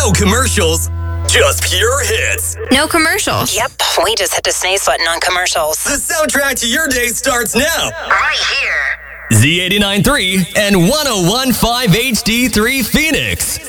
No commercials, just pure hits. No commercials. Yep, we just hit the snooze button on commercials. The soundtrack to your day starts now. Right here. Z89.3 and 101.5 HD3 Phoenix.